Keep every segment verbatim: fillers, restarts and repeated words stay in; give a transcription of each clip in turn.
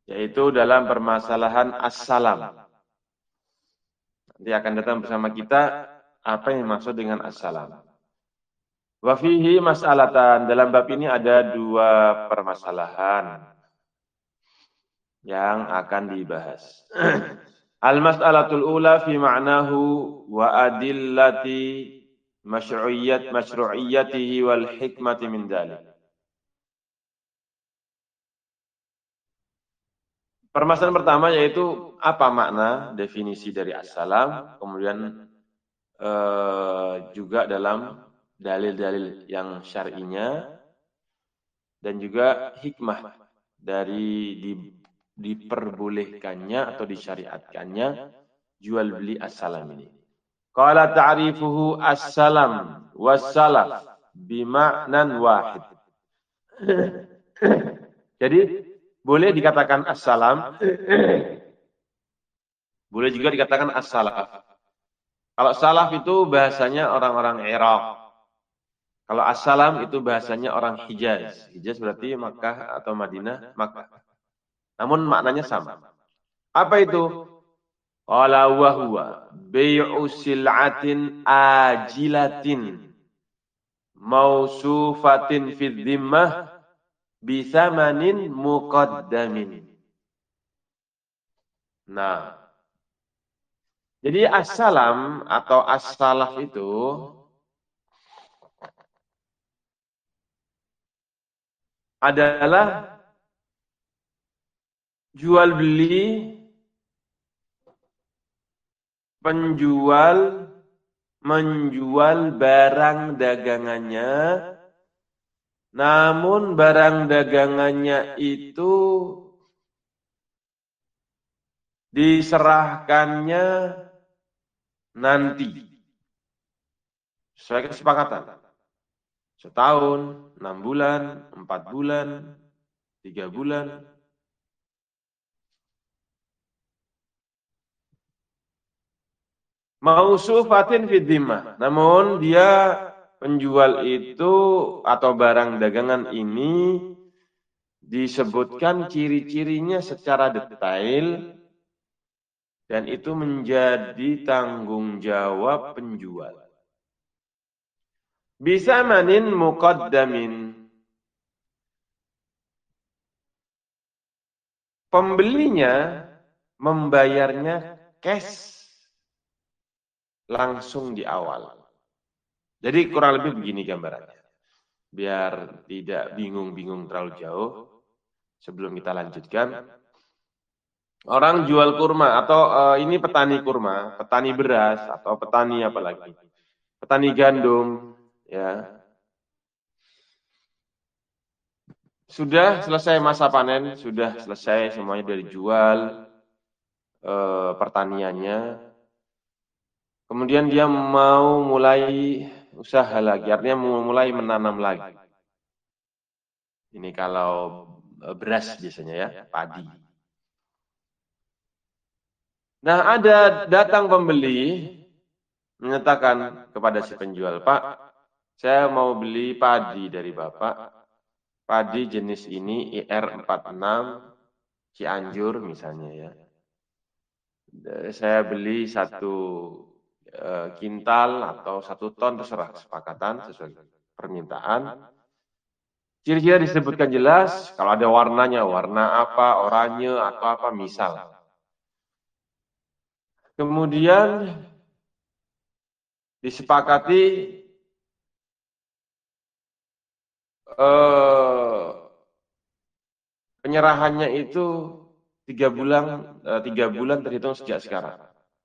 yaitu dalam permasalahan as-salam. Nanti akan datang bersama kita apa yang dimaksud dengan as-salam. Wa fihi mas'alatan, dalam bab ini ada dua permasalahan yang akan dibahas. Al-mas'alatul ula fi ma'nahu wa adillati masyru'iyyat masyru'iyyatihi wal hikmati min dzalik. Permasalahan pertama yaitu apa makna definisi dari as-salam, kemudian eh, juga dalam dalil-dalil yang syar'inya dan juga hikmah dari di, diperbolehkannya atau disyariatkannya jual beli as-salam ini. Qala ta'rifuhu as-salam was-salaf bima'nan wahid. Jadi boleh dikatakan as-salam, boleh juga dikatakan as-salaf. Kalau salaf itu bahasanya orang-orang Irak. Kalau as-salam itu bahasanya orang Hijaz. Hijaz berarti Makkah atau Madinah, Makkah. Namun maknanya sama. Apa itu? Qala wa huwa bai'u sil'atin ajilatin mausufatin fi dhimmah bisamanin muqaddamin. Nah, jadi as-salam atau as-salaf itu adalah jual beli, penjual menjual barang dagangannya, namun barang dagangannya itu diserahkannya nanti sesuai kesepakatan. Setahun, enam bulan, empat bulan, tiga bulan. Mausufatin fid dhimmah. Namun dia penjual itu atau barang dagangan ini disebutkan ciri-cirinya secara detail dan itu menjadi tanggung jawab penjual. Bisa manin muqaddamin. Pembelinya membayarnya cash langsung di awal. Jadi kurang lebih begini gambarannya. Biar tidak bingung-bingung terlalu jauh, sebelum kita lanjutkan. Orang jual kurma atau uh, ini petani kurma, petani beras atau petani apa lagi? Petani gandum, ya. Sudah selesai masa panen, sudah selesai semuanya dari jual uh, pertaniannya. Kemudian dia mau mulai usaha lagi, artinya mau mulai menanam lagi. Ini kalau beras biasanya ya, padi. Nah, ada datang pembeli menyatakan kepada si penjual, Pak, saya mau beli padi dari Bapak. Padi jenis ini I R empat enam Cianjur misalnya ya. Saya beli satu kintal atau satu ton, terserah kesepakatan sesuai permintaan. Ciri-ciri disebutkan jelas, kalau ada warnanya, warna apa, oranye atau apa misal. Kemudian disepakati eh, penyerahannya itu tiga bulan, eh, tiga bulan terhitung sejak sekarang.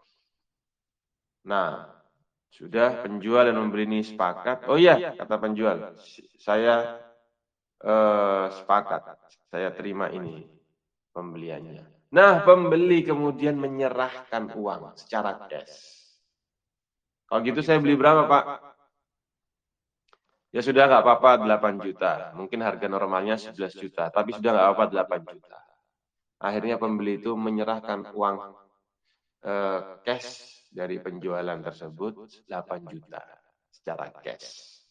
Nah, sudah penjual dan membeli ini sepakat. Oh iya, kata penjual, saya eh, sepakat, saya terima ini pembeliannya. Nah, pembeli kemudian menyerahkan uang secara cash. Kalau gitu saya beli berapa, Pak? Ya sudah nggak apa-apa delapan juta. Mungkin harga normalnya sebelas juta, tapi sudah nggak apa-apa delapan juta. Akhirnya pembeli itu menyerahkan uang eh, cash dari penjualan tersebut delapan juta secara cash.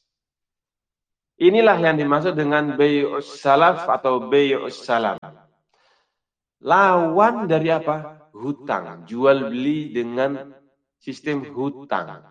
Inilah yang dimaksud dengan bai'us salaf atau bai'us salam. lawan dari apa? Hutang. Jual beli dengan sistem hutang.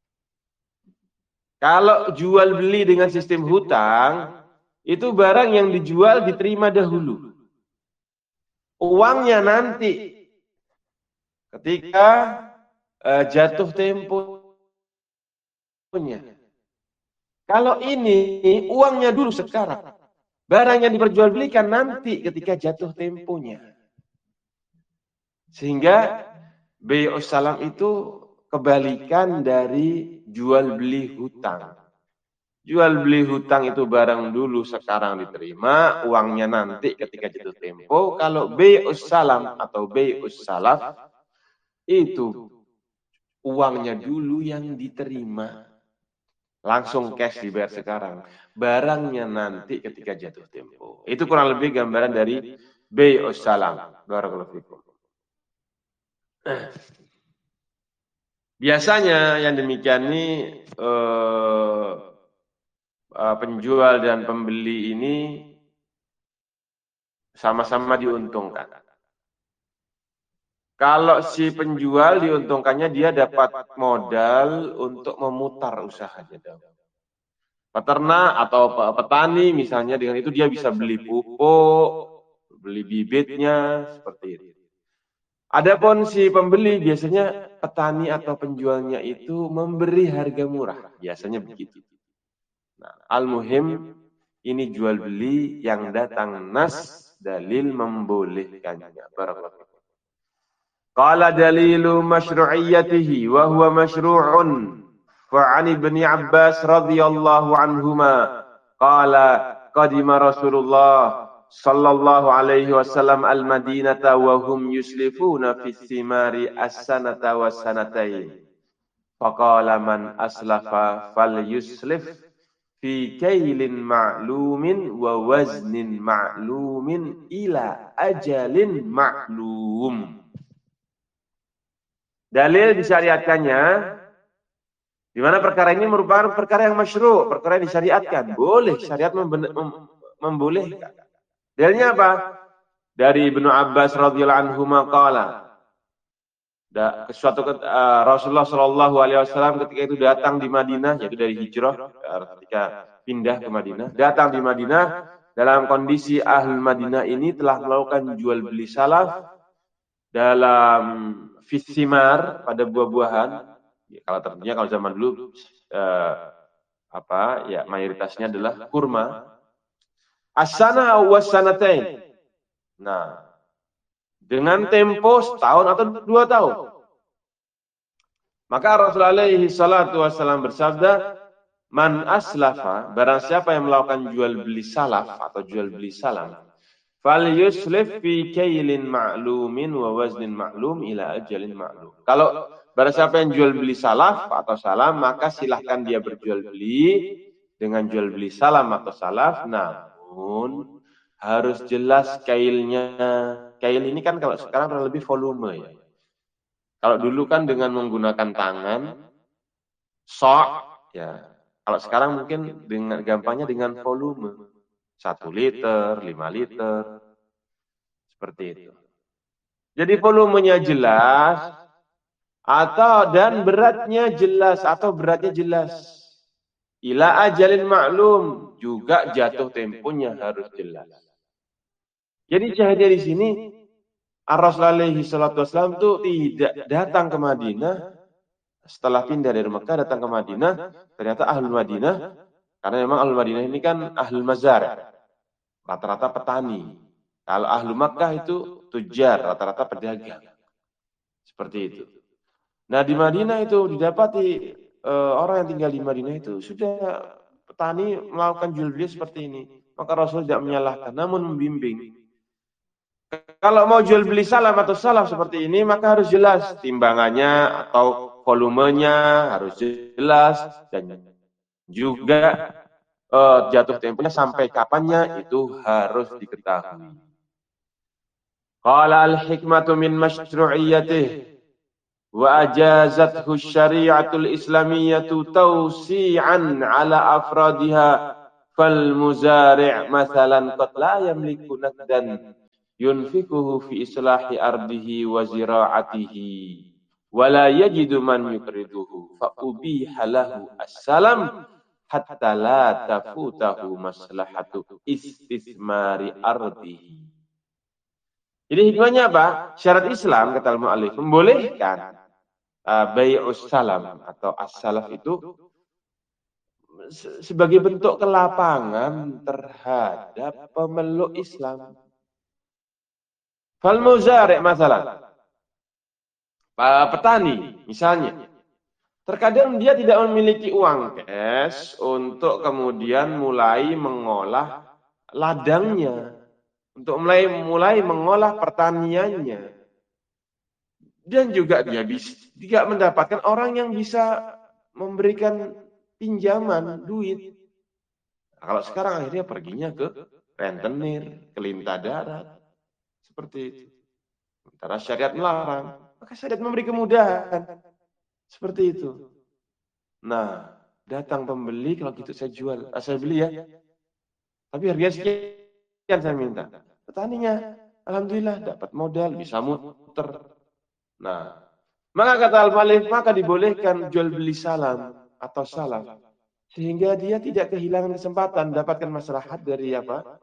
Kalau jual beli dengan sistem hutang, itu barang yang dijual diterima dahulu. Uangnya nanti ketika uh, jatuh temponya. Kalau ini uangnya dulu sekarang. Barang yang diperjualbelikan nanti ketika jatuh temponya. Sehingga bai'us salam itu kebalikan dari jual beli hutang. Jual beli hutang itu barang dulu sekarang diterima, uangnya nanti ketika jatuh tempo. Kalau bai'us salam atau bai'us salaf itu uangnya dulu yang diterima. Langsung cash dibayar sekarang. Barangnya nanti ketika jatuh tempo. Itu kurang lebih gambaran dari bai'us salam. Barakallahu fikum. Biasanya yang demikian ini eh, penjual dan pembeli ini sama-sama diuntungkan. Kalau si penjual diuntungkannya dia dapat modal untuk memutar usahanya. Peternak atau petani misalnya dengan itu dia bisa beli pupuk, beli bibitnya, seperti itu. Adapun si pembeli biasanya petani atau penjualnya itu memberi harga murah, biasanya begitu. Nah, al-muhim ini jual beli yang datang nas dalil membolehkannya. Barakallahu. Qala dalilu masyru'iyyatihi wa huwa masyru'un fa'an ibni Abbas radhiyallahu anhuma qala qadima Rasulullah sallallahu alaihi wasallam al-Madinata wa hum yuslifuna fi thimari as-sanata wa sanatain. Faqala man aslafa fal yuslif fi kailin ma'lumin wa waznin ma'lumin ila ajalin ma'lum. Dalil disyariatkannya, di mana perkara ini merupakan perkara yang masyru', perkara yang disyariatkan. Boleh, syariat mem- mem- membolehkan. Dalilnya apa? Dari Ibnu Abbas radhiyallahu anhu qala. Suatu uh, Rasulullah Shallallahu alaihi wasallam ketika itu datang di Madinah, yaitu dari hijrah ketika pindah ke Madinah, datang di Madinah dalam kondisi ahlul Madinah ini telah melakukan jual beli salaf dalam fisimar pada buah-buahan. Ya, kalau tentunya kalau zaman dulu uh, apa ya mayoritasnya adalah kurma. As-sana wa sanatain. Nah, dengan tempo setahun atau dua tahun. Maka Rasulullah alaihi salatu wasallam bersabda, man aslafa, barang siapa yang melakukan jual beli salaf atau jual beli salam, fal yuslif fi kailin ma'lumin wa waznin ma'lum ila ajalin ma'lum. Kalau barang siapa yang jual beli salaf atau salam, maka silahkan dia berjual beli dengan jual beli salam atau salaf, namun harus jelas kailnya. Kail ini kan kalau sekarang kurang lebih volume ya. Kalau dulu kan dengan menggunakan tangan, sok, ya. Kalau sekarang mungkin dengan gampangnya dengan volume. Satu liter, lima liter. Seperti itu. Jadi volumenya jelas, atau dan beratnya jelas, atau beratnya jelas. Ila ajalin maklum, juga jatuh temponya harus jelas. Jadi syahidnya di sini, Rasulullah alaihi salatu wasallam itu tidak datang ke Madinah setelah pindah dari Mekah, datang ke Madinah, ternyata ahlul Madinah, karena memang ahlul Madinah ini kan ahlul mazar, rata-rata petani. Kalau ahlul Mekah itu tujar, rata-rata pedagang. Seperti itu. Nah di Madinah itu didapati e, orang yang tinggal di Madinah itu sudah petani melakukan jual beli seperti ini. Maka Rasul tidak menyalahkan, namun membimbing. Kalau mau jual beli salam atau salaf seperti ini, maka harus jelas timbangannya atau volumenya harus jelas, dan juga uh, jatuh temponya sampai kapannya itu harus diketahui. Qala al-hikmatu min masyru'iyyatihi wa ajazathu syari'atul islamiyyatu tawsi'an ala afradiha fal muzari' mathalan qad la yamliku nakdan yunfikuhu fi islahi ardihi wa zira'atihi wa la yajidu man yukriduhu fa ubiha lahu as-salam hatta la tafutahu maslahatu istismari ardihi. Jadi hikmahnya apa? Syarat Islam kata al-mu'allif membolehkan uh, bai'us salam atau as-salaf itu sebagai bentuk kelapangan terhadap pemeluk Islam. Fal muzari' masalah. Petani misalnya. Terkadang dia tidak memiliki uang cash untuk kemudian mulai mengolah ladangnya. Untuk mulai mulai mengolah pertaniannya. Dan juga dia bisa tidak mendapatkan orang yang bisa memberikan pinjaman duit. Nah, kalau sekarang akhirnya perginya ke rentenir, ke lintah darat. Seperti itu. Sementara syariat melarang, maka syariat memberi kemudahan. Seperti itu. Nah, datang pembeli, kalau gitu saya jual. Ah, saya beli ya. Tapi harga sekian saya minta. Petaninya, alhamdulillah dapat modal, bisa muter. Nah, maka kata al-mu'allif, maka dibolehkan jual beli salam atau salam. Sehingga dia tidak kehilangan kesempatan mendapatkan maslahat dari apa?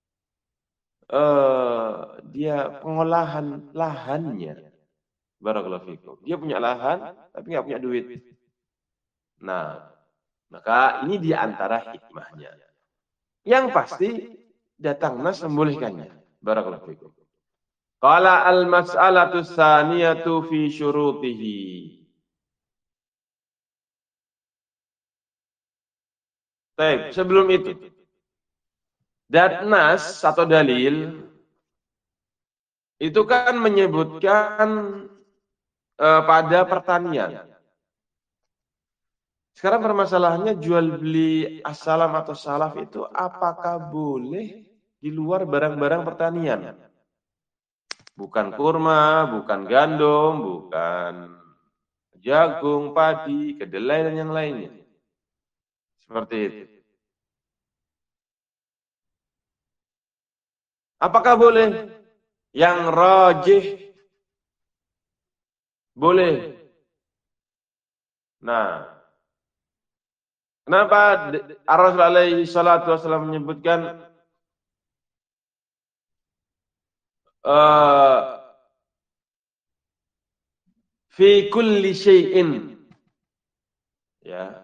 Uh, dia pengolahan lahannya. Barakallahu fikum. Dia punya lahan, tapi nggak punya duit. Nah, maka ini di antara hikmahnya. Yang pasti datang nas membolehkannya. Barakallahu fikum. Qala al-mas'alatu tsaniyatu fi syurutihi. Baik, sebelum itu. Dan nas atau dalil itu kan menyebutkan uh, pada pertanian. Sekarang permasalahannya jual beli as-salam atau salaf itu apakah boleh di luar barang-barang pertanian? Bukan kurma, bukan gandum, bukan jagung, padi, kedelai dan yang lainnya. Seperti itu. Apakah boleh? Yang rajih boleh. Nah, kenapa Rasul alaihi salatu wasallam menyebutkan uh, fi kulli syai'in, ya,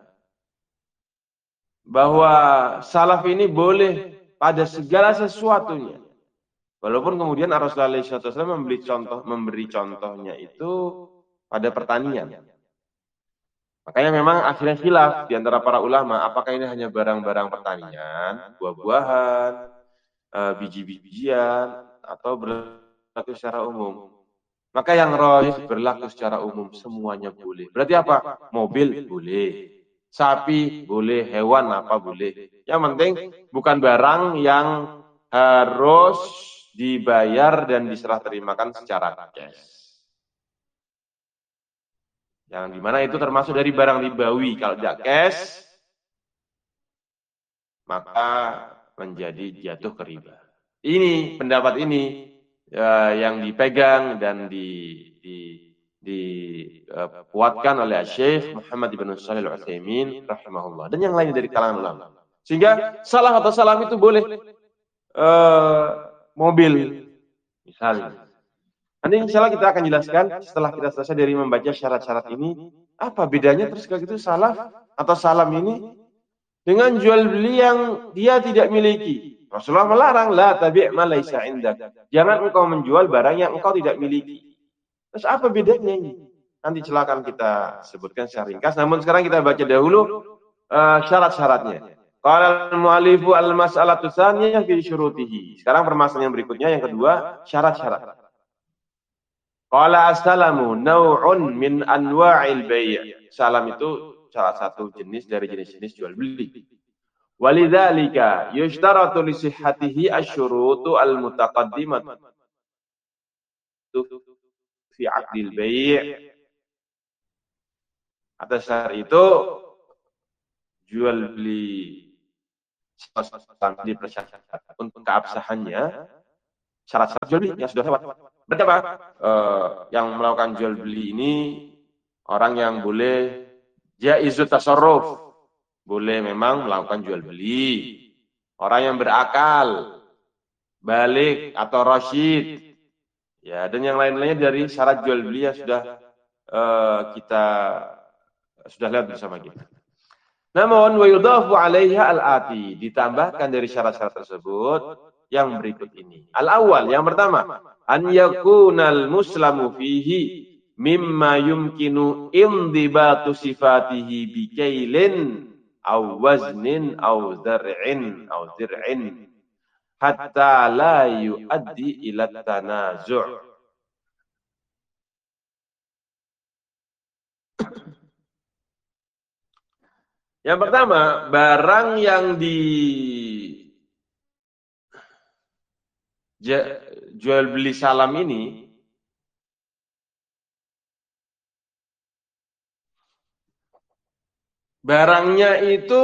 bahwa salaf ini boleh pada segala sesuatunya. Walaupun kemudian Rasulullah shallallahu alaihi wasallam memberi contoh, memberi contohnya itu pada pertanian. Makanya memang akhirnya khilaf di antara para ulama, apakah ini hanya barang-barang pertanian, buah-buahan, biji-bijian, atau berlaku secara umum. Maka yang rajih berlaku secara umum, semuanya boleh. Berarti apa? Mobil boleh, sapi boleh, hewan apa boleh. Yang penting bukan barang yang harus dibayar dan diserah terimakan secara cash. Yang dimana itu termasuk dari barang ribawi. Kalau tidak cash, maka menjadi jatuh ke riba. Ini pendapat ini ya, yang dipegang dan di, di, dipuatkan uh, oleh Syekh Muhammad ibn Shalih al-Utsaimin rahimahullah dan yang lain dari kalangan ulama. Sehingga salah atau salam itu boleh uh, mobil misalnya. Nanti insya Allah kita akan jelaskan setelah kita selesai dari membaca syarat-syarat ini, apa bedanya terus kalau gitu salaf atau salam ini dengan jual beli yang dia tidak miliki. Rasulullah melarang, la tabi' ma laisa indak. Jangan engkau menjual barang yang engkau tidak miliki. Terus apa bedanya ini? Nanti silakan kita sebutkan secara ringkas. Namun sekarang kita baca dahulu uh, syarat-syaratnya. Qala al-mu'allifu al-mas'alatu tsaniyah fi syurutihi. Sekarang permasalahan yang berikutnya yang kedua, syarat-syarat. Qala as-salamu naw'un min anwa'il bai'. Salam itu salah satu jenis dari jenis-jenis jual beli. Walidzalika yushtaratu li sihhatihi asy-syurutu al-mutaqaddimatu fi 'aqdil bai'. Atas dasar itu jual beli dipersyaratkan untuk keabsahannya syarat-syarat jual beli yang sudah lewat. Berarti apa? Uh, yang melakukan jual beli ini orang yang boleh jaizut tasarruf, boleh memang melakukan jual beli. Orang yang berakal, balik atau rasyid, ya, dan yang lain-lainnya dari syarat jual beli yang sudah uh, kita sudah lihat bersama kita. Namun wa yudhafu 'alaiha al-ati, ditambahkan dari syarat-syarat tersebut yang berikut ini. Al-awwal, yang pertama, an yakunal muslamu fihi mimma yumkinu indibatu sifatihi bikailin aw waznin aw zar'in aw zir'in hatta la yuaddi ila tanazu'. Yang pertama, barang yang di jual beli salam ini barangnya itu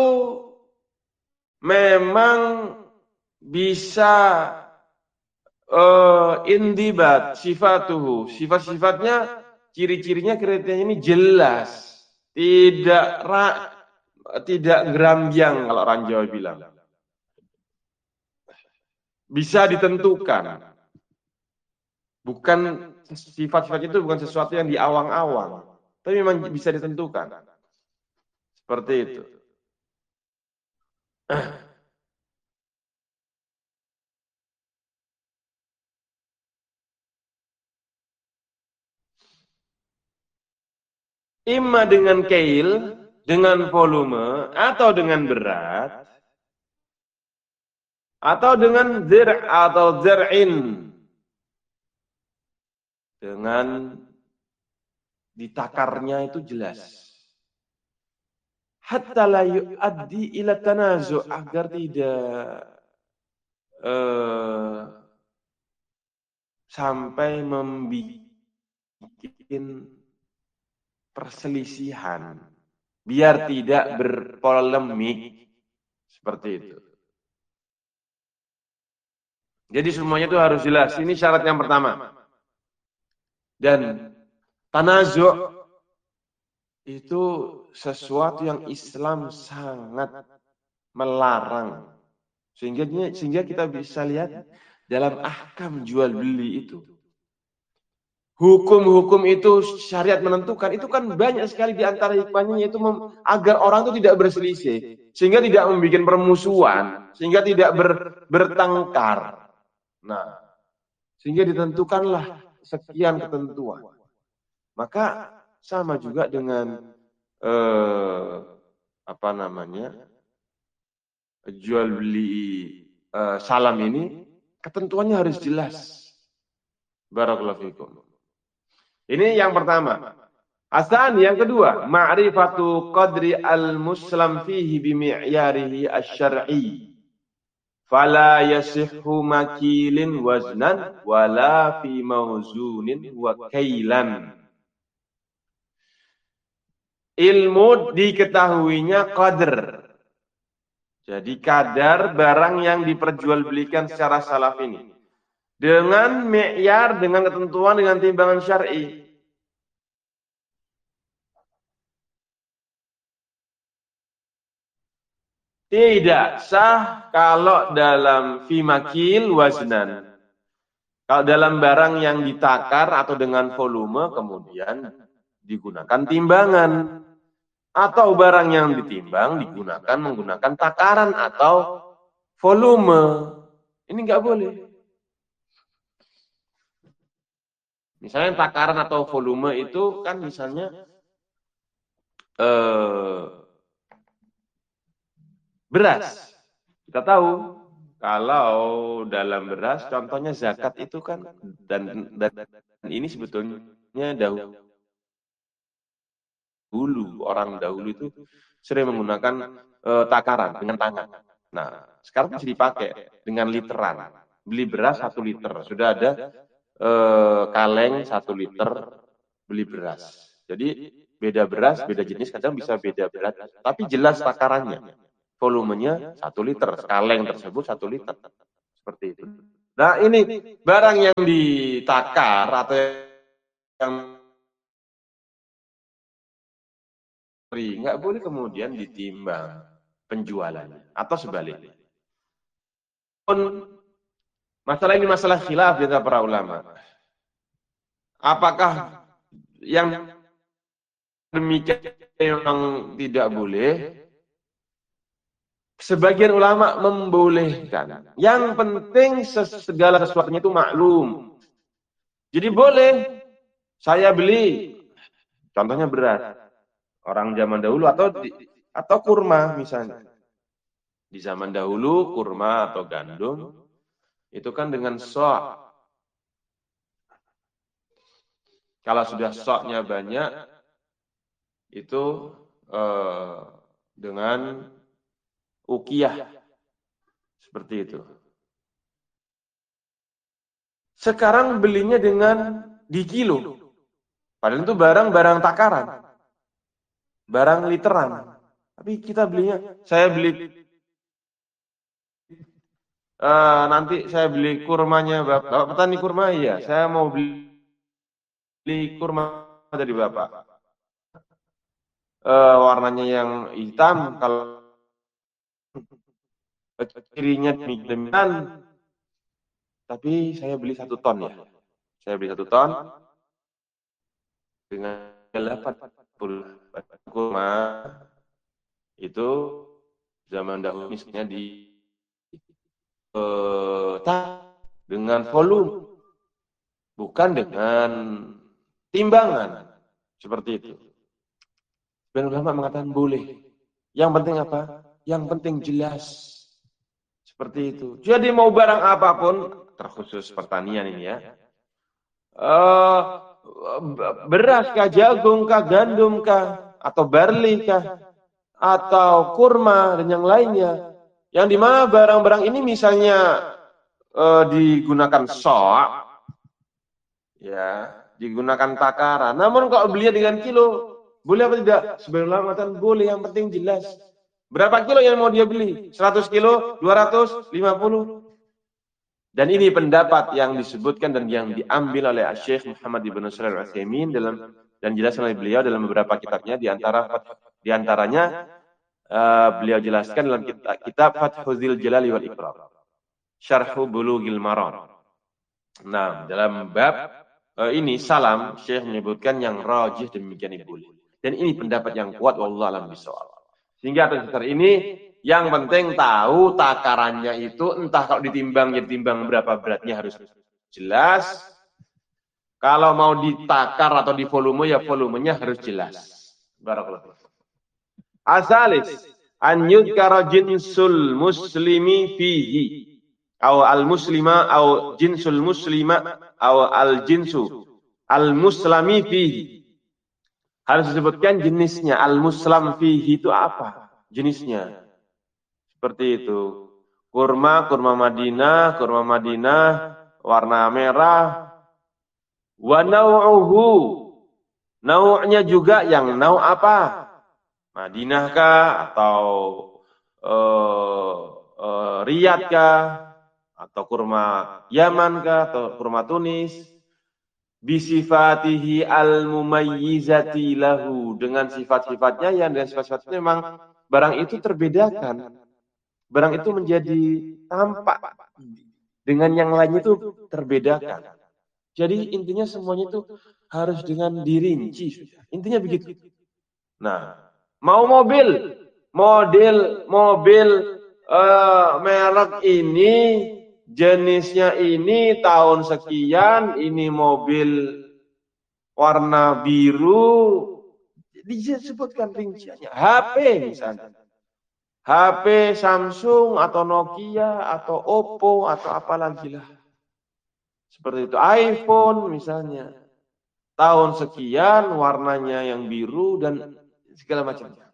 memang bisa uh, indibat sifatuhu, sifat-sifatnya, ciri-cirinya, kriterianya ini jelas, tidak ra, tidak gerambyang kalau orang Jawa bilang, bisa ditentukan. Bukan sifat-sifat itu bukan sesuatu yang diawang-awang, tapi memang bisa ditentukan. Seperti itu. Imma dengan kail, dengan volume, atau dengan berat, atau dengan zir' atau zir'in, dengan ditakarnya itu jelas. Hatta la yu'addi ila tanazu', agar tidak uh, sampai membuat perselisihan, biar tidak berpolemik, seperti itu. Jadi semuanya itu harus jelas. Ini syarat yang pertama. Dan tanazu' itu sesuatu yang Islam sangat melarang. Sehingga sehingga kita bisa lihat dalam ahkam jual beli itu. Hukum-hukum itu syariat menentukan, itu kan banyak sekali di antara hikmahnya, yaitu mem, agar orang itu tidak berselisih, sehingga tidak membuat permusuhan, sehingga tidak ber, bertengkar. Nah, sehingga ditentukanlah sekian ketentuan. Maka sama juga dengan eh, apa namanya jual beli eh, salam ini, ketentuannya harus jelas. Barakallahu fikum. Ini yang pertama. Asan, yang kedua, ma'rifatu qadri al-muslam fihi bimi'yarihi asy-syar'i. Fala yasihhu makilin waznan wala fi mawzunin wa kailan. Ilmu diketahuinya qadr. Jadi kadar barang yang diperjualbelikan secara salaf ini. Dengan mi'yar, dengan ketentuan, dengan timbangan syar'i. Tidak sah kalau dalam fimakil waznan. Kalau dalam barang yang ditakar atau dengan volume, kemudian digunakan timbangan. Atau barang yang ditimbang digunakan menggunakan takaran atau volume. Ini nggak boleh. Misalnya takaran atau volume itu kan misalnya eh, beras. Kita tahu kalau dalam beras contohnya zakat itu kan, dan, dan ini sebetulnya dahulu orang dahulu itu sering menggunakan eh, takaran dengan tangan. Nah, sekarang bisa dipakai dengan literan. Beli beras satu liter, sudah ada Eh, kaleng satu liter beli beras. Jadi beda beras, beda jenis, kadang bisa beda berat, tapi jelas takarannya. Volumenya satu liter, kaleng tersebut satu liter. Seperti itu. Nah ini barang yang ditakar atau yang free, nggak boleh kemudian ditimbang penjualannya atau sebaliknya. Pun masalah ini masalah khilaf di antara para ulama. Apakah yang demikian memang tidak boleh? Sebagian ulama membolehkan. Yang penting segala sesuatunya itu maklum. Jadi boleh saya beli, contohnya beras, orang zaman dahulu atau di, atau kurma misalnya. Di zaman dahulu kurma atau gandum itu kan dengan sok. Kalau sudah soknya banyak itu eh, dengan ukiyah seperti itu. Sekarang belinya dengan di kilo. Padahal itu barang-barang takaran. Barang literan. Tapi kita belinya, saya beli uh, nanti saya beli kurmanya Bapak. Bapak petani kurma iya, saya mau beli, beli kurma dari Bapak. Uh, warnanya yang hitam, kalau kirinya demikian, tapi saya beli satu ton ya. Saya beli satu ton dengan delapan puluh kurma itu zaman dahulu misalnya di uh, dengan volume, bukan dengan timbangan seperti itu. Dan ulama mengatakan boleh. Yang penting apa? Yang penting jelas. Seperti itu. Jadi mau barang apapun, terkhusus pertanian ini ya. Uh, beras kah, jagung kah, gandum kah, atau barley kah, atau kurma dan yang lainnya. Yang dimana barang-barang ini misalnya uh, digunakan sok, ya, digunakan takaran. Namun kalau beli dengan kilo, boleh apa tidak? Sebenarnya mengatakan boleh, yang penting jelas. Berapa kilo yang mau dia beli? seratus kilo, dua ratus, lima puluh. Dan ini pendapat yang disebutkan dan yang diambil oleh Syekh Muhammad Ibn Shalih Al-Utsaimin dalam dan dijelaskan oleh beliau dalam beberapa kitabnya, di antara di antaranya uh, beliau jelaskan dalam kitab, kitab Fathul Jalali wal Ikram, Syarhu Bulughil Maram. Nah, dalam bab uh, ini salam, Syekh menyebutkan yang rajih demikian boleh. Dan ini pendapat yang kuat, wallahu a'lam bishawab. Sehingga atas dasar ini yang penting tahu takarannya itu, entah kalau ditimbang ya ditimbang berapa beratnya harus jelas. Kalau mau ditakar atau di volume ya volumenya harus jelas. Barakallahu. Asalis an yudkara jinsul muslimi fihi aw al muslima aw jinsul muslima aw al jinsu al muslami fihi. Harus disebutkan jenisnya. Al-muslam fihi itu apa? Jenisnya. Seperti itu. Kurma, kurma Madinah, kurma Madinah, warna merah. Wa naw'uhu. Nau'nya juga yang nau' apa? Madinah kah? Atau uh, uh, Riyadh kah? Atau kurma Yaman kah? Atau kurma Tunis? Bisifatihi al-mumayyizati lahu, dengan sifat-sifatnya yang dengan sifat-sifatnya memang barang itu terbedakan. Barang itu menjadi tampak dengan yang lainnya itu terbedakan. Jadi intinya semuanya itu harus dengan dirinci. Intinya begitu. Nah, mau mobil, model mobil uh, merek ini, jenisnya ini, tahun sekian, ini mobil warna biru, disebutkan rinciannya. H P misalnya. H P Samsung atau Nokia atau Oppo atau apa lagi lah. Seperti itu. iPhone misalnya. Tahun sekian, warnanya yang biru dan segala macamnya.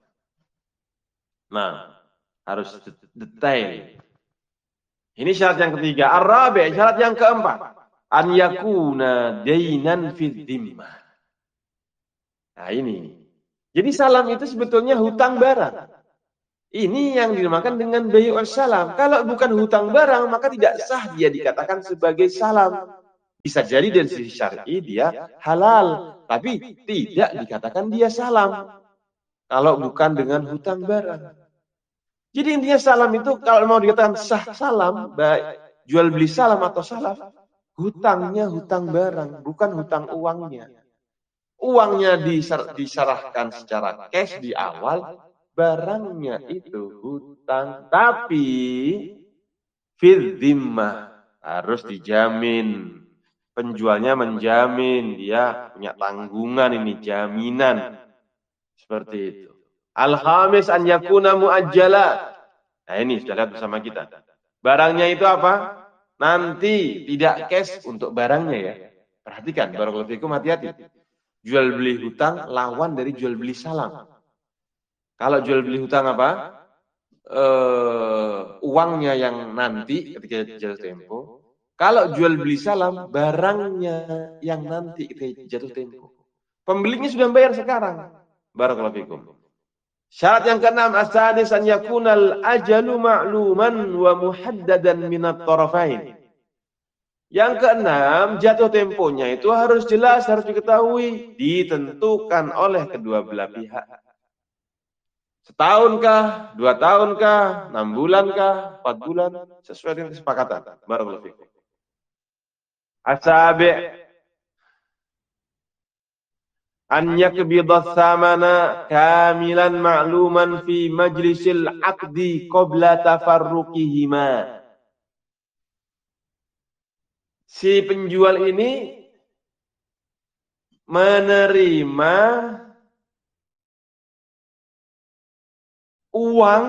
Nah, harus detail. Ini syarat yang ketiga. Ar-rabi', syarat yang keempat. An yakuna dainan fid dhimmah. Nah ini. Jadi salam itu sebetulnya hutang barang. Ini yang dinamakan dengan bai'us salam. Kalau bukan hutang barang, maka tidak sah dia dikatakan sebagai salam. Bisa jadi dari sisi syar'i dia halal, tapi tidak dikatakan dia salam. Kalau bukan dengan hutang barang. Jadi intinya salam itu kalau mau dikatakan sah salam, baik jual beli salam atau salaf, hutangnya hutang barang, bukan hutang uangnya. Uangnya diserahkan secara cash di awal, barangnya itu hutang, tapi fil dhimmah, harus dijamin. Penjualnya menjamin, dia punya tanggungan ini, jaminan. Seperti itu. Al-khamis an yakuna muajjala. Nah ini sudah lihat bersama kita. Barangnya itu apa? Nanti tidak cash untuk barangnya ya. Perhatikan, barakallahu fikum, hati-hati. Jual beli hutang lawan dari jual beli salam. Kalau jual beli hutang apa? Uh, uangnya yang nanti ketika jatuh tempo. Kalau jual beli salam, barangnya yang nanti ketika jatuh tempo. Pembelinya sudah bayar sekarang. Barakallahu fikum. Syarat yang keenam, as-sadis an yakunal ajalu ma'luman wa muhaddadan minat tarafain. Yang keenam, jatuh temponya itu harus jelas, harus diketahui, ditentukan oleh kedua belah pihak. Setahunkah, dua tahunkah, enam bulankah, empat bulan, sesuai dengan kesepakatan. Barakallahu fikum. As-sabi' an yakbidha thamana kamilan ma'luman fi majlisil aqdi qabla tafarruqihima. Si penjual ini menerima uang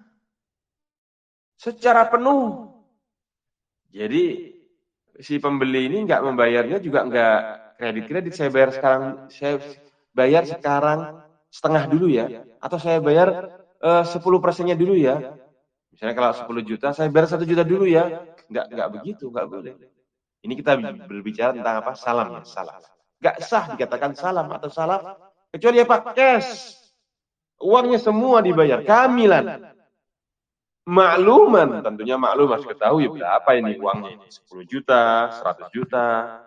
secara penuh. Jadi si pembeli ini nggak membayarnya juga nggak kredit-kredit, saya bayar sekarang, saya bayar sekarang setengah dulu ya, atau saya bayar uh, sepuluh persennya dulu ya. Misalnya kalau sepuluh juta, saya bayar satu juta dulu ya. Nggak nggak begitu, nggak boleh. Ini kita berbicara tentang apa? Salam ya, salam. Nggak sah dikatakan salam atau salaf kecuali apa? Cash. Uangnya semua dibayar, kamilan. Makluman, tentunya maklum harus ketahui berapa ini uangnya ini. sepuluh juta, seratus juta,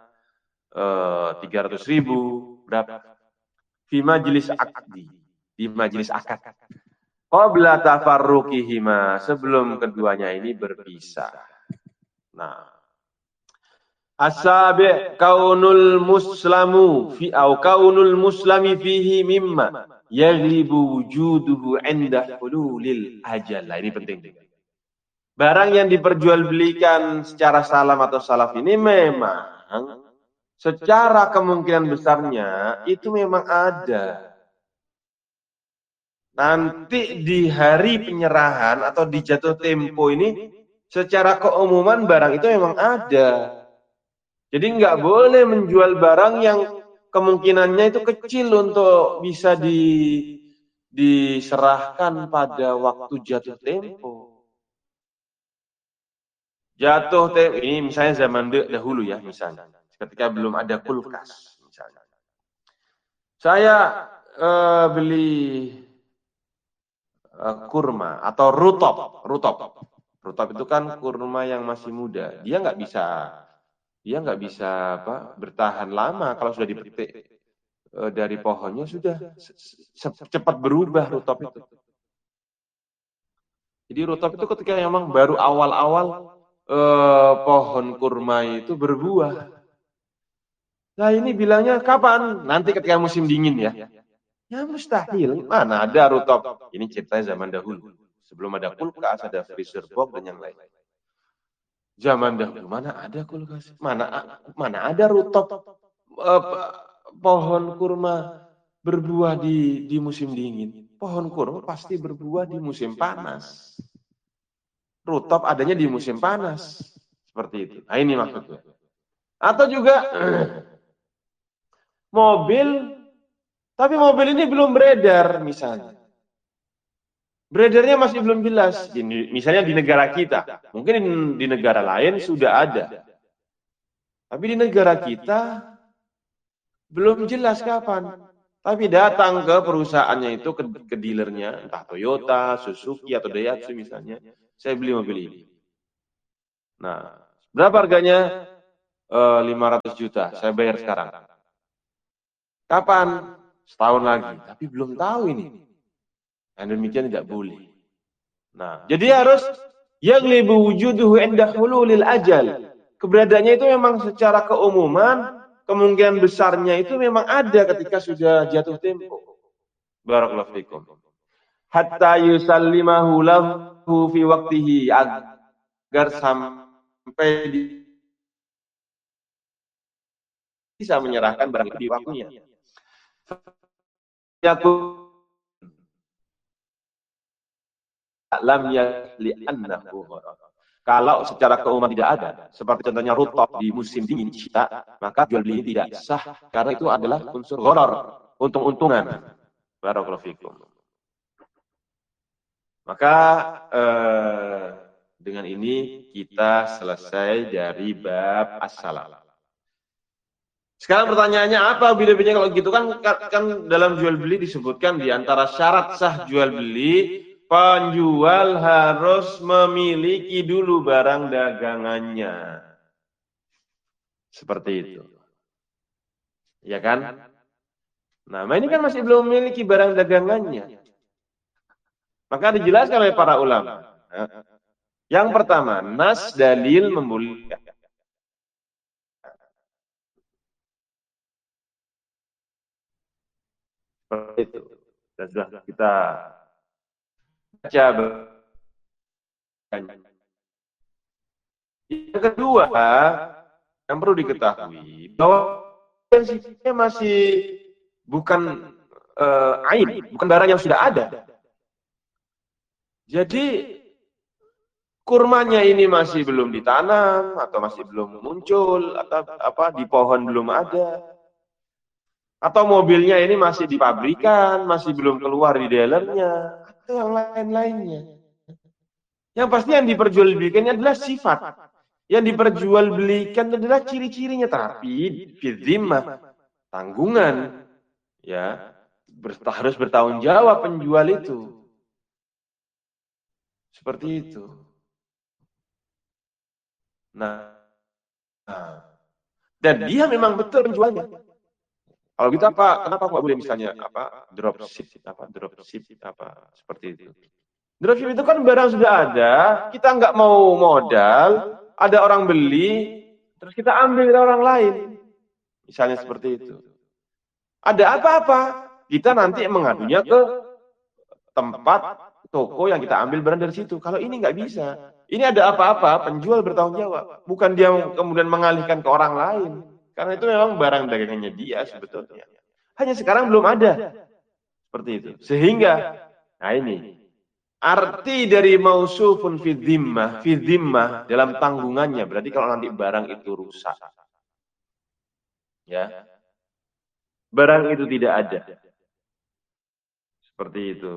tiga ratus ribu, berapa? Fi majlis akdi, di majlis akad. Qabla tafarruqihima, sebelum keduanya ini berpisah. Nah, as-sabi' kaunul muslamu fi au kaunul muslami fihi mimma yaghlibu wujuduhu 'inda hululil ajal. Nah, ini penting. Barang yang diperjualbelikan secara salam atau salaf ini memang secara kemungkinan besarnya itu memang ada. Nanti di hari penyerahan atau di jatuh tempo ini secara keumuman barang itu memang ada. Jadi nggak boleh menjual barang yang kemungkinannya itu kecil untuk bisa di, diserahkan pada waktu jatuh tempo. Jatuh tempo, ini misalnya zaman dahulu ya, misalnya. Ketika belum ada kulkas, misalnya. Saya uh, beli uh, kurma atau rutop. Rutop. Rutop itu kan kurma yang masih muda. Dia nggak bisa... Dia nggak bisa apa, bertahan lama kalau sudah dipetik e, dari pohonnya, sudah cepat berubah rutop itu. Jadi rutop itu ketika memang baru awal-awal e, pohon kurma itu berbuah. Nah ini bilangnya kapan? Nanti ketika musim dingin ya. Ya mustahil, mana ada rutop. Ini ceritanya zaman dahulu. Sebelum ada kulkas, ada freezer box dan yang lain. Zaman dahulu mana ada kulkas, mana mana ada rutop eh, pohon kurma berbuah di di musim dingin. Pohon kurma pasti berbuah di musim panas. Rutop adanya di musim panas. Seperti itu. Nah ini maksudnya. Atau juga mobil, tapi mobil ini belum beredar misalnya. Beredarnya masih belum jelas, di, misalnya di negara kita. Mungkin di, di negara lain sudah ada. Tapi di negara kita belum jelas kapan. Tapi datang ke perusahaannya itu, ke, ke dealernya, entah Toyota, Suzuki, atau Daihatsu misalnya, saya beli mobil ini. Nah, berapa harganya? E, lima ratus juta, saya bayar sekarang. Kapan? Setahun lagi. Tapi belum tahu ini. Yang demikian tidak boleh. Nah, jadi harus yang lebih wujuduhu inda hululil ajal. Keberadaannya itu memang secara keumuman, kemungkinan besarnya itu memang ada ketika sudah jatuh tempo. Barakallahu fikum. Hatta yusallimahu lahu fi waqtihi, agar sampai bisa menyerahkan barang itu di waktunya. Lam yasli annahu gharar. Kalau secara keumuman tidak ada, seperti contohnya rutop di musim dingin syita, maka jual beli tidak sah karena itu adalah unsur gharar, untung-untungan. Barakallahu fikum. Maka eh, dengan ini kita selesai dari bab as-salam. Sekarang pertanyaannya apa bedanya kalau gitu kan kan dalam jual beli disebutkan di antara syarat sah jual beli, penjual harus memiliki dulu barang dagangannya. Seperti itu. Ya kan? Nah, ini kan masih belum memiliki barang dagangannya. Maka dijelaskan oleh para ulama. Yang pertama, nas dalil membolehkan. Seperti itu. Dan sudah kita baca. Yang kedua, yang perlu diketahui bahwa prinsipnya masih bukan uh, ain, bukan barang yang sudah ada. Jadi kurmanya ini masih belum ditanam atau masih belum muncul atau apa di pohon belum ada. Atau mobilnya ini masih di pabrikan, masih belum keluar di dealernya, atau yang lain-lainnya. Yang pasti yang diperjualbelikan adalah sifat. Yang diperjualbelikan adalah ciri-cirinya, tapi fidzimah, tanggungan, ya ber, harus bertanggung jawab penjual itu. Seperti itu. Nah, nah. Dan dia memang betul penjualnya. Kalau gitu apa? Kenapa nggak boleh misalnya apa dropship, apa dropship, apa seperti itu? Dropship itu kan barang sudah ada, kita nggak mau modal, ada orang beli, terus kita ambil dari orang lain, misalnya seperti itu. Ada apa-apa, kita nanti mengadunya ke tempat toko yang kita ambil barang dari situ. Kalau ini nggak bisa, ini ada apa-apa, penjual bertanggung jawab, bukan dia kemudian mengalihkan ke orang lain. Karena itu memang barang dagangannya dia sebetulnya. Hanya sekarang belum ada. Seperti itu. Sehingga, nah ini, arti dari mausufun fi dhimmah, fi dhimmah dalam tanggungannya. Berarti kalau nanti barang itu rusak. Ya. Barang itu tidak ada. Seperti itu.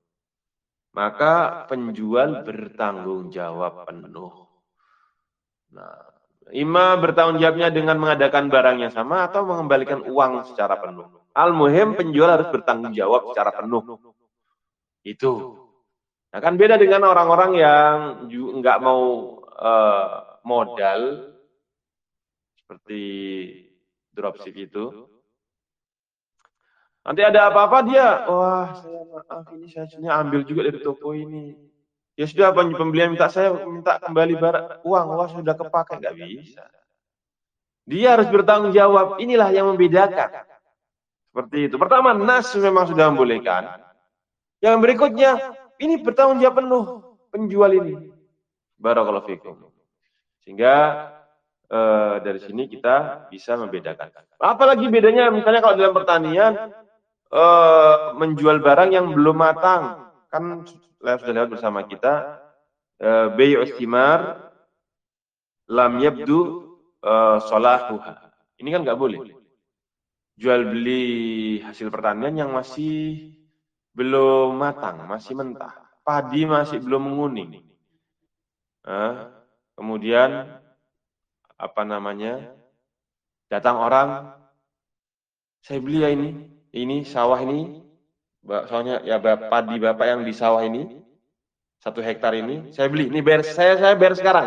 Maka penjual bertanggung jawab penuh. Nah, ima bertanggung jawabnya dengan mengadakan barang yang sama atau mengembalikan uang secara penuh. Al-muhim penjual harus bertanggung jawab secara penuh. Itu. Nah, kan beda dengan orang-orang yang nggak mau uh, modal seperti dropship itu. Nanti ada apa-apa dia, wah saya maaf ini saya sudah ambil juga dari toko ini. Ya sudah pembelian minta saya minta kembali barang uang, wah sudah kepakai, nggak bisa. Dia harus bertanggung jawab. Inilah yang membedakan. Seperti itu. Pertama, nas memang sudah membolehkan. Yang berikutnya, ini bertanggung jawab penuh penjual ini. Barakallahu fikum. Sehingga eh, dari sini kita bisa membedakan. Apalagi bedanya misalnya kalau dalam pertanian eh, menjual barang yang belum matang. Kan sudah lewat bersama kita. Eh, Bayu istimar lam yabdu uh, solahuha. Ini kan nggak boleh. Jual beli hasil pertanian yang masih belum matang, masih mentah. Padi masih belum menguning. Nah, kemudian apa namanya? Datang orang, saya beli ya ini. ini sawah ini, soalnya ya padi bapak yang di sawah ini, satu hektar ini, saya beli, ini bayar, saya saya bayar sekarang.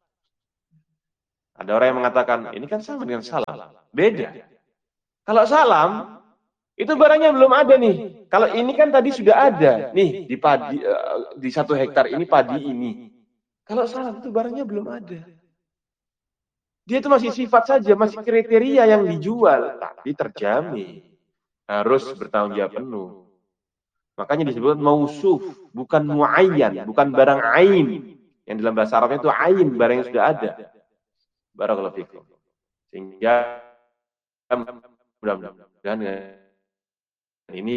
Ada orang yang mengatakan, ini kan sama dengan salam. Beda. Kalau salam, itu barangnya belum ada nih. Kalau ini kan tadi sudah ada. Nih, di padi di satu hektar ini padi ini. Kalau salam itu barangnya belum ada. Dia itu masih sifat saja, masih kriteria yang dijual, tapi terjamin. Harus bertanggung jawab penuh. Makanya disebut mausuf, bukan muayyan, bukan barang ain. Yang dalam bahasa Arabnya itu ain, barang yang sudah ada. Barakallahu fikum. Sehingga mudah-mudahan ini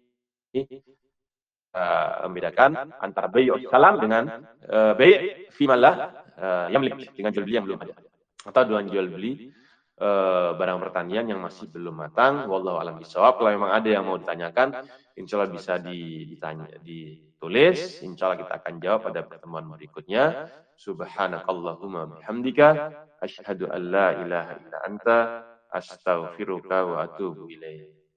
uh, membedakan antara bai' salam dengan uh, bai' fi malah uh, yamlik, dengan jual beli yang belum ada, atau dengan jual beli uh, barang pertanian yang masih belum matang. Wallahu a'lam bishawab. Kalau memang ada yang mau ditanyakan, insya Allah bisa ditanya, ditulis. Insya Allah kita akan jawab pada pertemuan berikutnya. Subhanakallahumma bihamdika asyhadu an la ilaha illa anta astaghfiruka wa atubu ilaik.